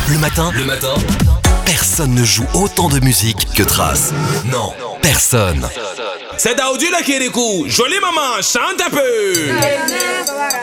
Le matin, personne ne joue autant de musique que Trace. Non, personne. C'est Daoudi là qui est des coups. Jolie maman, chante un peu.